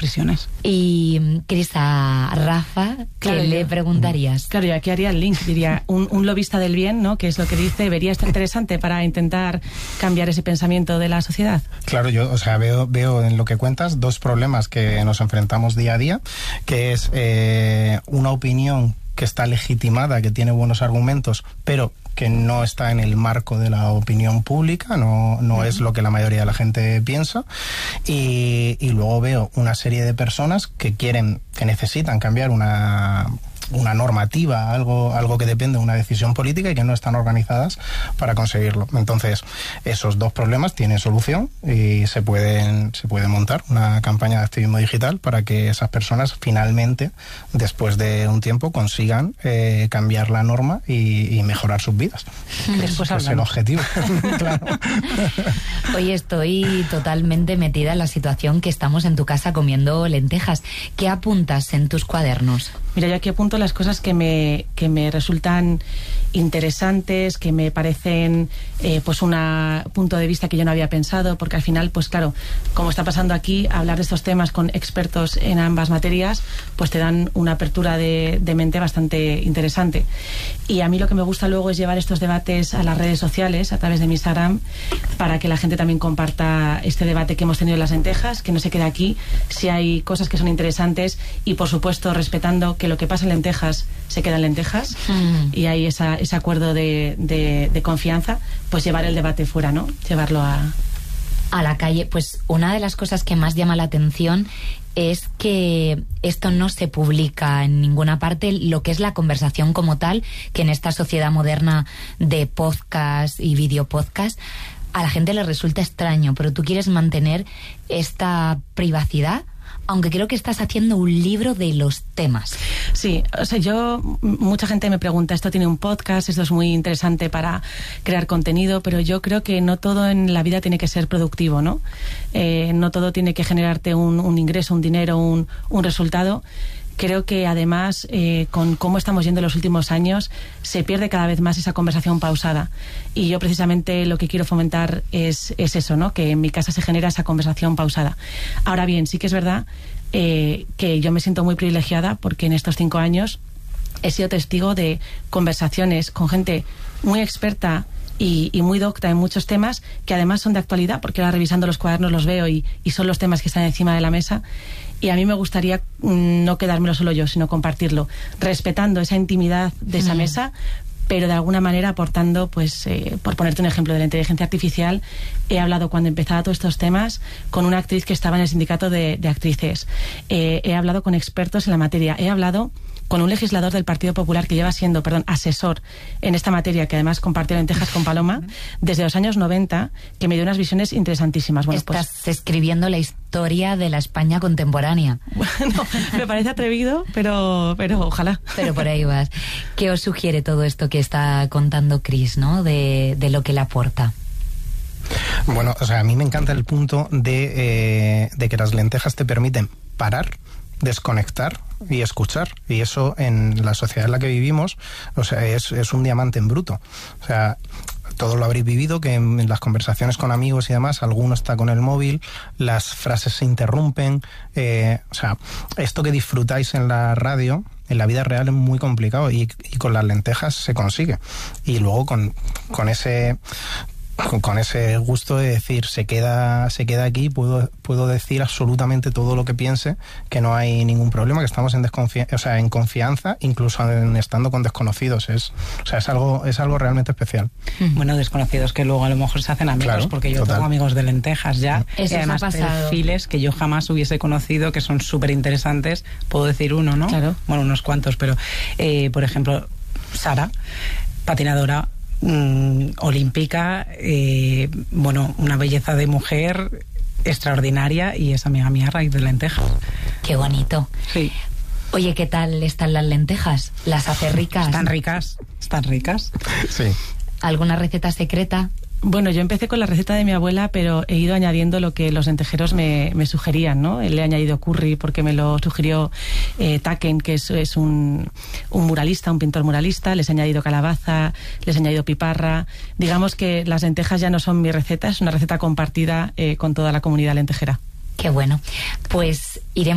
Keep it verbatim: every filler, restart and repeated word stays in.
reflexiones. Y Cris, a Rafa, ¿qué claro, le yo, preguntarías? Claro, yo aquí haría el link, diría, un, un lobista del bien, ¿no? Que es lo que dice, debería estar interesante para intentar cambiar ese pensamiento de la sociedad. Claro, yo, o sea, veo, veo en lo que cuentas dos problemas que nos enfrentamos día a día, que es eh, una opinión que está legitimada, que tiene buenos argumentos, pero que no está en el marco de la opinión pública, no, no uh-huh. es lo que la mayoría de la gente piensa, y, y luego veo una serie de personas que quieren, que necesitan cambiar una... una normativa, algo algo que depende de una decisión política y que no están organizadas para conseguirlo. Entonces, esos dos problemas tienen solución y se pueden se puede montar una campaña de activismo digital para que esas personas finalmente, después de un tiempo, consigan eh, cambiar la norma y, y mejorar sus vidas. Después es, es el objetivo. Claro. Hoy estoy totalmente metida en la situación que estamos en tu casa comiendo lentejas. ¿Qué apuntas en tus cuadernos? Mira, yo aquí apunto las cosas que me, que me resultan interesantes, que me parecen eh, pues un punto de vista que yo no había pensado, porque al final, pues claro, como está pasando aquí, hablar de estos temas con expertos en ambas materias, pues te dan una apertura de, de mente bastante interesante. Y a mí lo que me gusta luego es llevar estos debates a las redes sociales, a través de mi Instagram, para que la gente también comparta este debate que hemos tenido en las lentejas, que no se quede aquí, si hay cosas que son interesantes y, por supuesto, respetando que lo que pasa en lentejas se queda en lentejas mm. y hay esa, ese acuerdo de, de, de confianza, pues llevar el debate fuera, ¿no? Llevarlo a... a la calle. Pues una de las cosas que más llama la atención es que esto no se publica en ninguna parte, lo que es la conversación como tal, que en esta sociedad moderna de podcast y videopodcast a la gente le resulta extraño, pero tú quieres mantener esta privacidad, aunque creo que estás haciendo un libro de los temas. Sí, o sea, yo, mucha gente me pregunta, esto tiene un podcast, esto es muy interesante para crear contenido, pero yo creo que no todo en la vida tiene que ser productivo, ¿no? Eh, no todo tiene que generarte un, un ingreso, un dinero, un, un resultado. Creo que además, eh, con cómo estamos yendo en los últimos años, se pierde cada vez más esa conversación pausada. Y yo precisamente lo que quiero fomentar es, es eso, ¿no? Que en mi casa se genera esa conversación pausada. Ahora bien, sí que es verdad eh, que yo me siento muy privilegiada porque en estos cinco años he sido testigo de conversaciones con gente muy experta y, y muy docta en muchos temas que además son de actualidad, porque ahora revisando los cuadernos los veo y, y son los temas que están encima de la mesa. Y a mí me gustaría no quedármelo solo yo, sino compartirlo, respetando esa intimidad de esa mm. mesa, pero de alguna manera aportando, pues, eh, por ponerte un ejemplo de la inteligencia artificial, he hablado cuando empezaba todos estos temas con una actriz que estaba en el sindicato de, de actrices, eh, he hablado con expertos en la materia, he hablado con un legislador del Partido Popular que lleva siendo, perdón, asesor en esta materia, que además compartió lentejas con Paloma, desde los años noventa, que me dio unas visiones interesantísimas. Bueno, Estás pues, escribiendo la historia de la España contemporánea. Bueno, me parece atrevido, pero, pero ojalá. Pero por ahí vas. ¿Qué os sugiere todo esto que está contando Cris, ¿no? De, de lo que le aporta. Bueno, o sea, a mí me encanta el punto de, eh, de que las lentejas te permiten parar, desconectar y escuchar, y eso en la sociedad en la que vivimos, o sea, es, es un diamante en bruto. O sea, todos lo habréis vivido, que en las conversaciones con amigos y demás, alguno está con el móvil, las frases se interrumpen, eh, o sea, esto que disfrutáis en la radio, en la vida real es muy complicado, y, y con las lentejas se consigue. Y luego con, con ese... Con, con ese gusto de decir, se queda se queda aquí, puedo puedo decir absolutamente todo lo que piense, que no hay ningún problema, que estamos en desconfianza, o sea, en confianza, incluso en, estando con desconocidos. Es, o sea, es algo es algo realmente especial. Bueno, desconocidos que luego a lo mejor se hacen amigos, claro, porque yo total. tengo amigos de lentejas ya, Eso y además perfiles que yo jamás hubiese conocido, que son súper interesantes. Puedo decir uno, ¿no? Claro. Bueno, unos cuantos, pero eh, por ejemplo, Sara, patinadora Mm, olímpica, eh, bueno, una belleza de mujer extraordinaria, y es amiga mía a raíz de lentejas. Qué bonito. Sí. Oye, ¿qué tal están las lentejas? ¿Las hace ricas? Están ricas, están ricas. Sí. ¿Alguna receta secreta? Bueno, yo empecé con la receta de mi abuela, pero he ido añadiendo lo que los lentejeros me, me sugerían, ¿no? Le he añadido curry porque me lo sugirió eh, Taken, que es, es un, un muralista, un pintor muralista. Les he añadido calabaza, les he añadido piparra. Digamos que las lentejas ya no son mi receta, es una receta compartida eh, con toda la comunidad lentejera. Qué bueno. Pues iremos